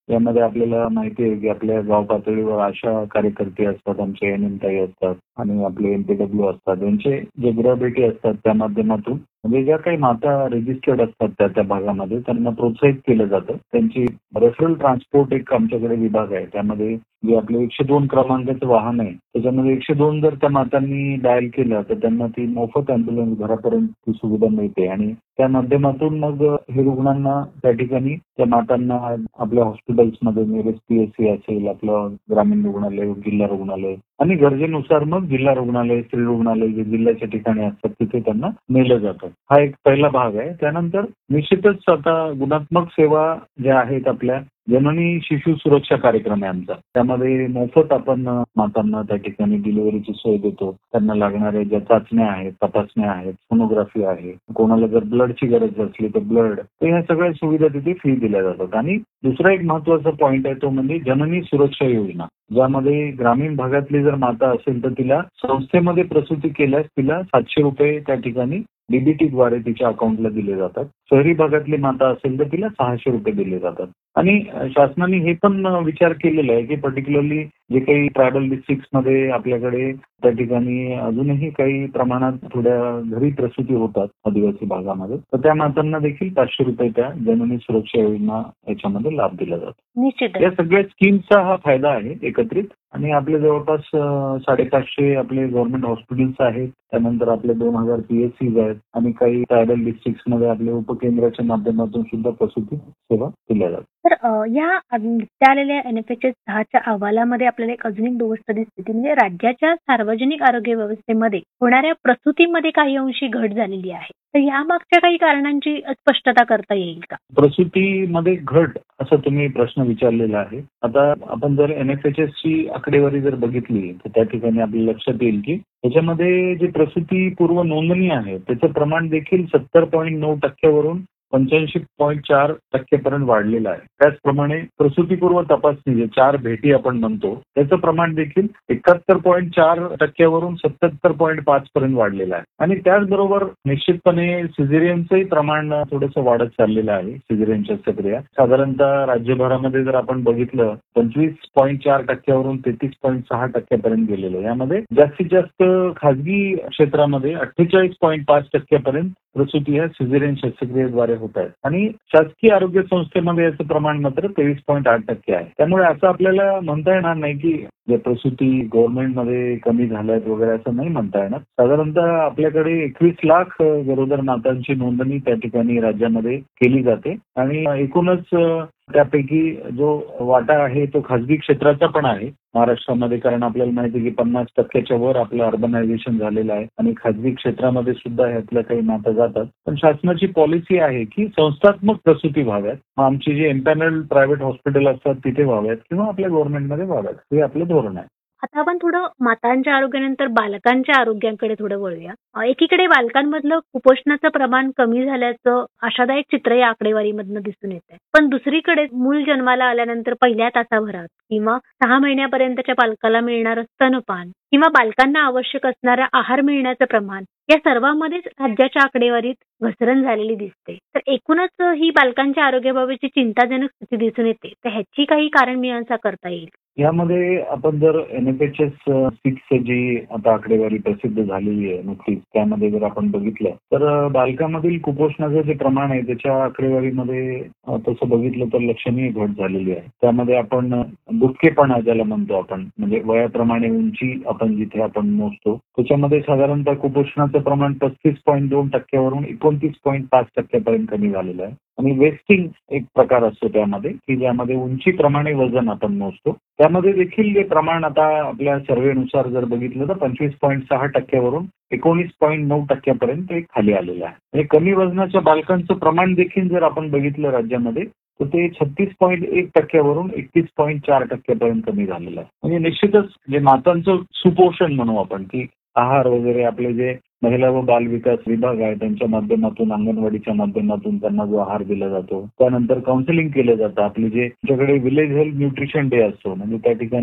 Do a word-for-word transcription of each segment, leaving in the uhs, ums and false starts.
यामध्ये आपल्याला माहिती आहे की आपल्या गाव पातळीवर आशा कार्यकर्ते असतात, आमचे एन एम ताई असतात आणि आपले एम पी डब्ल्यू असतात. यांचे जे गृहभेटी असतात त्या माध्यमातून म्हणजे ज्या काही माता रजिस्टर्ड असतात त्या त्या भागामध्ये त्यांना प्रोत्साहित केलं जातं. त्यांची रेफरल ट्रान्सपोर्ट एक आमच्याकडे विभाग आहे. त्यामध्ये जे आपले एकशे दोन क्रमांकाचं वाहन आहे त्याच्यामध्ये एकशे दोन जर त्या मातांनी डायल केलं तर त्यांना ती मोफत अँब्युलन्स घरापर्यंत ती सुविधा मिळते आणि त्या माध्यमातून मग हे रुग्णांना त्या ठिकाणी त्या मातांना आपल्या हॉस्पिटल्समध्ये नियरेस्ट पी एस सी असेल, आपलं ग्रामीण रुग्णालय, जिल्हा रुग्णालय आणि गरजेनुसार मग जिल्हा रुग्णालय, स्त्री रुग्णालय जे जिल्ह्याच्या ठिकाणी असतात तिथे त्यांना नेलं जातं. हा एक पहिला भाग आहे. त्यानंतर निश्चितच आता गुणात्मक सेवा ज्या आहेत आपल्या जननी शिशु सुरक्षा कार्यक्रम आहे आमचा. त्यामध्ये मोफत आपण मातांना त्या ठिकाणी डिलिव्हरीची सोय देतो. त्यांना लागणाऱ्या ज्या चाचण्या आहेत, तपासण्या आहेत, सोनोग्राफी आहे, कोणाला जर ब्लडची गरज असली तर ब्लड, तर ह्या सगळ्या सुविधा तिथे फ्री दिल्या जातात. आणि दुसरा एक महत्वाचा पॉईंट आहे तो म्हणजे जननी सुरक्षा योजना, ज्यामध्ये ग्रामीण भागातली जर माता असेल तर तिला संस्थेमध्ये प्रसूती केल्यास तिला सातशे रुपये त्या ठिकाणी डीबीटीद्वारे तिच्या अकाउंटला दिले जातात. शहरी भागातली माता असेल तर तिला सहाशे रुपये दिले जातात. आणि शासनाने हे पण विचार केलेला आहे की पर्टिक्युलरली जे काही ट्रायबल डिस्ट्रिक्टमध्ये आपल्याकडे त्या ठिकाणी अजूनही काही प्रमाणात थोड्या घरी प्रसूती होतात आदिवासी भागामध्ये, तर त्या मातांना देखील पाचशे रुपये त्या जननी सुरक्षा योजना याच्यामध्ये लाभ दिला जातो. निश्चित या सगळ्या स्कीमचा हा फायदा आहे एकत्रित. आणि आपले जवळपास साडेपाचशे आपले गव्हर्नमेंट हॉस्पिटल्स आहेत. त्यानंतर आपले दोन हजार पी एस सीज आहेत आणि काही ट्रायबल डिस्ट्रिक्टमध्ये आपले उपकेंद्राच्या माध्यमातून सुद्धा प्रसूती सेवा दिल्या जातात. तर या त्या आलेल्या एन एफ एच एस दहाच्या अहवालामध्ये आपल्याला एक अजून एक गोष्ट दिसते ती म्हणजे राज्याच्या सार्वजनिक आरोग्य व्यवस्थेमध्ये होणाऱ्या प्रसूतीमध्ये काही अंशी घट झालेली आहे. तर या मागच्या काही कारणांची स्पष्टता करता येईल का? प्रसूतीमध्ये घट असा तुम्ही प्रश्न विचारलेला आहे. आता आपण जर एन एफ एच एस ची आकडेवारी जर बघितली तर त्या ठिकाणी आपल्या लक्षात येईल की त्याच्यामध्ये जे प्रसूती पूर्व नोंदणी आहे त्याचं प्रमाण देखील सत्तर पॉईंट नऊ टक्क्यावरून पंच्याऐंशी पॉईंट चार टक्क्यापर्यंत वाढलेलं आहे. त्याचप्रमाणे प्रसूतीपूर्व तपासणी जे चार भेटी आपण म्हणतो त्याचं प्रमाण देखील एकाहत्तर पॉईंट चार टक्क्यावरून सत्याहत्तर पॉईंट पाच पर्यंत वाढलेलं आहे. आणि त्याचबरोबर निश्चितपणे सिझेरियनचंही प्रमाण थोडंसं वाढत चाललेलं आहे. सिझेरियन शस्त्रक्रिया साधारणतः राज्यभरामध्ये जर आपण बघितलं पंचवीस पॉईंट चार टक्क्यावरून तेहतीस पॉईंट सहा टक्क्यापर्यंत गेलेलं आहे. यामध्ये जास्तीत जास्त खाजगी क्षेत्रामध्ये अठ्ठेचाळीस पॉईंट पाच टक्क्यापर्यंत प्रसूती ह्या सिझेरियन शस्त्रक्रियेद्वारे होत आहेत आणि शासकीय आरोग्य संस्थेमध्ये याचं प्रमाण मात्र तेवीस पॉईंट आठ टक्के आहे. त्यामुळे असं आपल्याला म्हणता येणार नाही की जे प्रसूती गव्हर्नमेंटमध्ये कमी झाल्यात वगैरे असं नाही म्हणता येणार. साधारणतः आपल्याकडे एकवीस लाख गरोदर मातांची नोंदणी त्या ठिकाणी राज्यामध्ये केली जाते आणि एकूणच त्यापैकी जो वाटा आहे तो खासगी क्षेत्राचा पण आहे महाराष्ट्रामध्ये. कारण आपल्याला माहिती आहे की पन्नास टक्क्याच्या वर आपलं अर्बनायझेशन झालेलं आहे आणि खासगी क्षेत्रामध्ये सुद्धा ह्यातल्या काही माता जातात. पण शासनाची पॉलिसी आहे की संस्थात्मक प्रसूती व्हाव्यात. आमची जी एम्पॅनल्ड प्रायव्हेट हॉस्पिटल असतात तिथे व्हाव्यात किंवा आपल्या गव्हर्नमेंटमध्ये व्हाव्यात, हे आपलं धोरण आहे. आता आपण थोडं मातांच्या आरोग्यानंतर बालकांच्या आरोग्याकडे थोडं वळूया. एकीकडे बालकांमधलं कुपोषणाचं प्रमाण कमी झाल्याचं आशादायक चित्र या आकडेवारीमधनं दिसून येत आहे. पण दुसरीकडे मूल जन्माला आल्यानंतर पहिल्या तासाभरात किंवा सहा महिन्यापर्यंतच्या बालकाला मिळणारं स्तनपान किंवा बालकांना आवश्यक असणारा आहार मिळण्याचं प्रमाण या सर्वांमध्येच राज्याच्या आकडेवारीत घसरण झालेली दिसते. तर एकूणच ही बालकांच्या आरोग्याबाबतची चिंताजनक स्थिती दिसून येते. तर ह्याची काही कारण मीमांसा करता येईल? यामध्ये आपण जर N F H S six जी आता आकडेवारी प्रसिद्ध झालेली आहे नुकतीच, त्यामध्ये जर आपण बघितलं तर बालकांमधील कुपोषणाचं जे प्रमाण आहे त्याच्या आकडेवारीमध्ये तसं बघितलं तर लक्षणीय घट झालेली आहे. त्यामध्ये आपण बुटकेपणा ज्याला म्हणतो आपण म्हणजे वयाप्रमाणे उंची आपण जिथे आपण मोजतो त्याच्यामध्ये साधारणतः कुपोषणाचं प्रमाण पस्तीस पॉईंट दोन टक्क्यावरून एकोणतीस पॉईंट पाच टक्क्यापर्यंत कमी झालेलं आहे. आणि वेस्टिंग एक प्रकार असतो त्यामध्ये की ज्यामध्ये उंचीप्रमाणे वजन आपण मोजतो. त्यामध्ये देखील जे प्रमाण आता आपल्या सर्व्हेनुसार जर बघितलं तर पंचवीस पॉईंट सहा टक्क्यावरून एकोणीस पॉईंट नऊ टक्क्यापर्यंत ते खाली आलेलं आहे. म्हणजे कमी वजनाच्या बालकांचं प्रमाण देखील जर आपण बघितलं राज्यामध्ये तर ते छत्तीस पॉईंट एक टक्क्यावरून एकतीस पॉईंट चार टक्क्यापर्यंत कमी झालेलं आहे. म्हणजे निश्चितच जे मातांचं सुपोषण म्हणू आपण की आहार वगैरे आपले जे महिला व बाल विकास विभाग आहे त्यांच्या माध्यमातून अंगणवाडीच्या माध्यमातून त्यांना जो आहार दिला जातो त्यानंतर काउन्सिलिंग केलं जातं. आपले जे आमच्याकडे विलेज हेल्थ न्यूट्रिशन डे असतो म्हणजे त्या ठिकाणी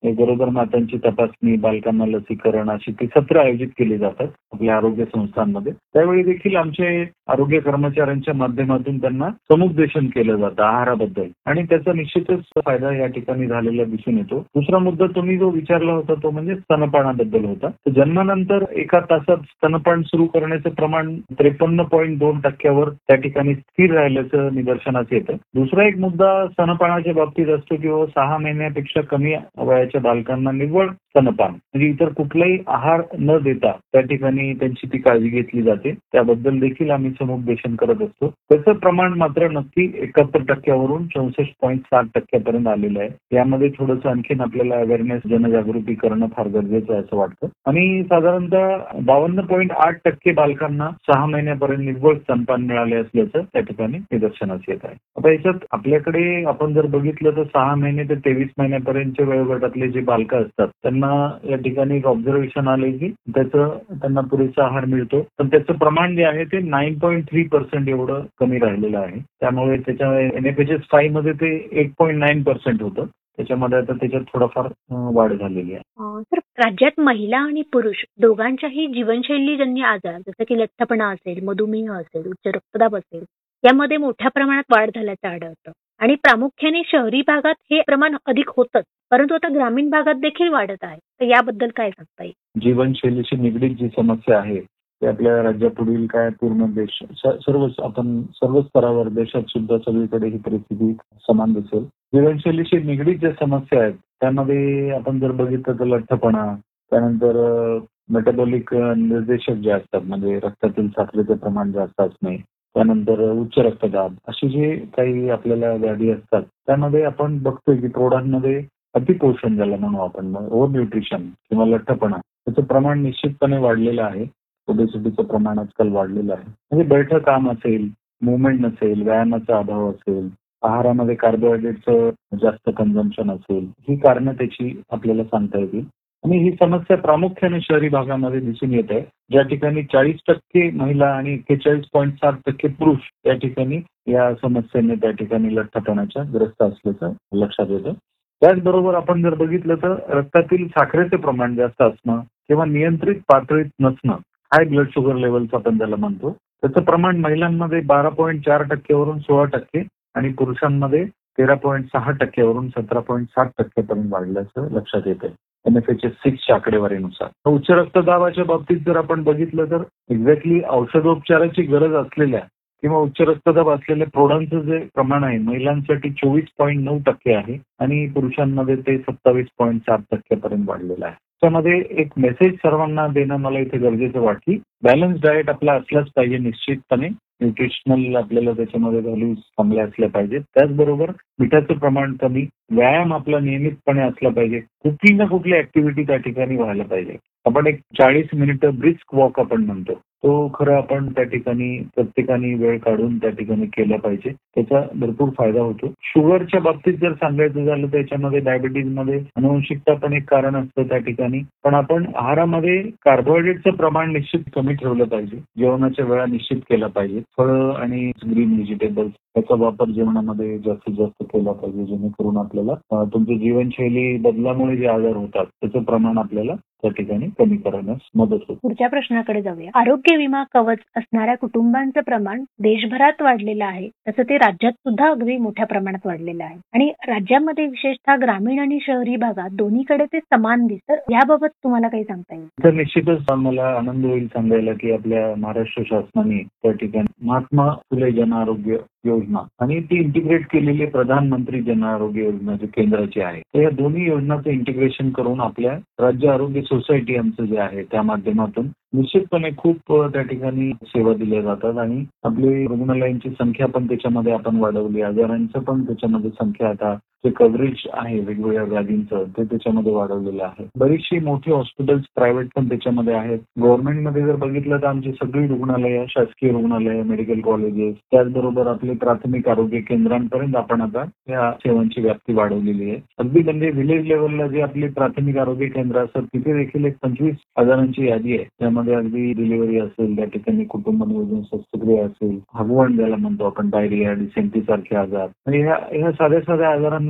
गरोदर मातांची तपासणी, बालकांना लसीकरण अशी ती सत्र आयोजित केली जातात आपल्या आरोग्य संस्थांमध्ये. त्यावेळी देखील आमचे आरोग्य कर्मचाऱ्यांच्या माध्यमातून त्यांना समुपदेशन केलं जातं आहाराबद्दल आणि त्याचा निश्चितच फायदा या ठिकाणी झालेला दिसून येतो. दुसरा मुद्दा तुम्ही जो विचारला होता तो म्हणजे स्तनपानाबद्दल होता. तर जन्मानंतर एका तासात स्तनपान सुरू करण्याचं प्रमाण त्रेपन्न पॉईंट दोन टक्क्यावर त्या ठिकाणी स्थिर राहिल्याचं निदर्शनास येतं. दुसरा एक मुद्दा स्तनपानाच्या बाबतीत असतो की सहा महिन्यापेक्षा कमी वयाच्या बालकांना निव्वळ स्तनपान म्हणजे इतर कुठलाही आहार न देता त्या ठिकाणी त्यांची ती काळजी घेतली जाते. त्याबद्दल देखील आम्ही समुपदेशन करत असतो. त्याचं प्रमाण मात्र नक्की एकाहत्तर टक्क्यावरून चौसष्ट पॉईंट सात टक्क्यापर्यंत आलेलं आहे. यामध्ये थोडंसं आणखीन आपल्याला अवेअरनेस जनजागृती करणं फार गरजेचं आहे असं वाटतं. आणि साधारणतः बावन्न पॉईंट आठ टक्के बालकांना सहा महिन्यापर्यंत निव्वळ स्तनपान मिळाले असल्याचं त्या ठिकाणी निदर्शनास येत आहे. आता याच्यात आपल्याकडे आपण जर बघितलं तर सहा महिने ते तेवीस महिन्यापर्यंतच्या वयोगटातले जे बालकं असतात त्यांना या ठिकाणी एक ऑब्झर्वेशन आले की त्याचं त्यांना पुरेसा आहार मिळतो, पण त्याचं प्रमाण जे आहे ते नाईन पॉईंट थ्री पर्सेंट एवढं कमी राहिलेलं आहे. त्यामुळे त्याच्या N F H S five मध्ये ते एक पॉईंट नाईन पर्सेंट होतं. त्याच्यामध्ये आता त्याच्यात थोडाफार वाढ झालेली आहे. तर राज्यात महिला आणि पुरुष दोघांच्याही जीवनशैलीजन्य आजार जसं की लठ्ठपणा असेल, मधुमेह असेल, उच्च रक्तदाब असेल यामध्ये मोठ्या प्रमाणात वाढ झाल्याचं आढळतं आणि प्रामुख्याने शहरी भागात हे प्रमाण अधिक होतंच, परंतु आता ग्रामीण भागात देखील वाढत आहे. तर याबद्दल काय सांगता येईल? जीवनशैलीशी निगडीत जी समस्या आहे ते आपल्या राज्यापुढील काय पूर्ण देश सर्वच आपण सर्व स्तरावर देशात सुद्धा सगळीकडे ही परिस्थिती समान दिसेल. जीवनशैलीशी निगडीत ज्या समस्या आहेत त्यामध्ये आपण जर बघितलं तर लठ्ठपणा, त्यानंतर मेटाबॉलिक निर्देशक जे असतात म्हणजे रक्तातील साखरेचे प्रमाण जास्त असणे, त्यानंतर उच्च रक्तदाब अशी जे काही आपल्याला व्याधी असतात त्यामध्ये आपण बघतोय की प्रौढांमध्ये अतिपोषण ज्याला म्हणू आपण ओव्हर न्यूट्रिशन किंवा लठ्ठपणा त्याचं प्रमाण निश्चितपणे वाढलेलं आहे. ओबेसिटीचं प्रमाण आजकाल वाढलेलं आहे. म्हणजे बैठं काम असेल, मुवमेंट नसेल, व्यायामाचा अभाव असेल, आहारामध्ये कार्बोहायड्रेटचं जास्त कन्झम्पशन असेल, ही कारणं त्याची आपल्याला सांगता येतील. आणि ही समस्या प्रामुख्याने शहरी भागामध्ये दिसून येत आहे, ज्या ठिकाणी चाळीस टक्के महिला आणि एक्केचाळीस पॉईंट सात टक्के पुरुष या ठिकाणी या समस्येने त्या ठिकाणी लठ्ठपणाच्या ग्रस्त असल्याचं लक्षात येतं. त्याचबरोबर आपण जर बघितलं तर रक्तातील साखरेचे प्रमाण जास्त असणं किंवा नियंत्रित पातळीत नसणं, हाय ब्लड शुगर लेवल्स आपण त्याला म्हणतो, त्याचं प्रमाण महिलांमध्ये बारा पॉईंट चार टक्क्यावरून सोळा टक्के आणि पुरुषांमध्ये तेरा पॉईंट सहा टक्क्यावरून सतरा पॉईंट सात टक्क्यापर्यंत वाढल्याचं लक्षात येत आहे एन एफ एच एस सिक्सच्या आकडेवारीनुसार. उच्च रक्तदाबाच्या बाबतीत जर आपण बघितलं तर एक्झॅक्टली औषधोपचाराची गरज असलेल्या किंवा उच्च रक्तदाब असलेल्या प्रौढांचं जे प्रमाण आहे महिलांसाठी चोवीस पॉईंट नऊ टक्के आहे आणि पुरुषांमध्ये ते सत्तावीस पॉईंट सात टक्क्यापर्यंत वाढलेलं आहे. त्यामध्ये एक मेसेज सर्वांना देणं मला इथे गरजेचं वाटतं की बॅलन्स डाएट आपला असलाच पाहिजे निश्चितपणे. न्यूट्रिशनल आपल्याला त्याच्यामध्ये व्हॅल्यूज चांगल्या असल्या पाहिजेत. त्याचबरोबर मिठाचं प्रमाण कमी, व्यायाम आपला नियमितपणे असला पाहिजे, कुठली ना कुठली ऍक्टिव्हिटी त्या ठिकाणी व्हायला पाहिजे. आपण एक चाळीस मिनिटं ब्रिस्क वॉक आपण म्हणतो तो खरं आपण त्या ठिकाणी प्रत्येकाने वेळ काढून त्या ठिकाणी केला पाहिजे. त्याचा भरपूर फायदा होतो. शुगरच्या बाबतीत जर सांगायचं झालं तर याच्यामध्ये डायबिटीजमध्ये अनुवंशिकता पण एक कारण असतं त्या ठिकाणी. पण आपण आहारामध्ये कार्बोहायड्रेटचं प्रमाण निश्चित कमी ठेवलं पाहिजे. जेवणाच्या वेळा निश्चित केला पाहिजे. फळं आणि ग्रीन व्हेजिटेबल्स याचा वापर जेवणामध्ये जास्तीत जास्त केला पाहिजे, जेणेकरून आपल्याला तुमची जीवनशैली बदलामुळे जे आजार होतात त्याचं प्रमाण आपल्याला त्या ठिकाणी कमी करण्यास मदत होते. पुढच्या प्रश्नाकडे जाऊया. आरोग्य विमा कवच असणाऱ्या कुटुंबांचं प्रमाण देशभरात वाढलेलं आहे, तसं ते राज्यात सुद्धा अगदी मोठ्या प्रमाणात वाढलेलं आहे आणि राज्यामध्ये विशेषतः ग्रामीण आणि शहरी भागात दोन्हीकडे ते समान दिसतं. याबाबत तुम्हाला काही सांगता येईल? तर निश्चितच मला आनंद होईल सांगायला की आपल्या महाराष्ट्र शासनाने त्या ठिकाणी महात्मा फुले जन आरोग्य योजना आणि ती इंटिग्रेट केलेली प्रधानमंत्री जन आरोग्य योजना जी केंद्राची आहे, तर या दोन्ही योजनांचं इंटिग्रेशन करून आपल्या राज्य आरोग्य सोसायटी आमचं जे आहे त्या माध्यमातून निश्चितपणे खूप त्या ठिकाणी सेवा दिल्या जातात आणि आपली रुग्णालयांची संख्या पण त्याच्यामध्ये आपण वाढवली, आजारांचं पण त्याच्यामध्ये संख्या आता जे कव्हरेज आहे वेगवेगळ्या व्याधींचं ते त्याच्यामध्ये वाढवलेलं आहे. बरीचशी मोठी हॉस्पिटल्स प्रायव्हेट पण त्याच्यामध्ये आहेत. गव्हर्नमेंटमध्ये जर बघितलं तर आमची सगळी रुग्णालयं, शासकीय रुग्णालयं, मेडिकल कॉलेजेस, त्याचबरोबर आपले प्राथमिक आरोग्य केंद्रांपर्यंत आपण आता या सेवांची व्याप्ती वाढवलेली आहे. अगदी म्हणजे विलेज लेव्हलला जे आपले प्राथमिक आरोग्य केंद्र असतात तिथे देखील एक पंचवीस आजारांची यादी आहे. त्यामध्ये अगदी डिलिव्हरी असेल, त्या ठिकाणी कुटुंब नियोजन शस्त्रक्रिया असेल, हगवण ज्याला म्हणतो आपण, डायरिया, डिसेंट्री सारखे आजार आणि ह्या ह्या साध्या साध्या आजारांना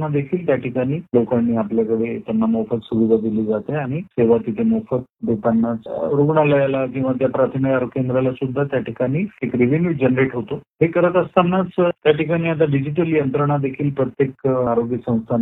लोकांना देखील त्या ठिकाणी लोकांनी आपल्याकडे त्यांना मोफत सुविधा दिली जाते आणि सेवा तिथे मोफत देताना रुग्णालयाला किंवा त्या प्राथमिक आरोग्य केंद्राला सुद्धा त्या ठिकाणी एक रेव्हेन्यू जनरेट होतो. हे करत असतानाच त्या ठिकाणी आता डिजिटल यंत्रणा देखील प्रत्येक आरोग्य संस्था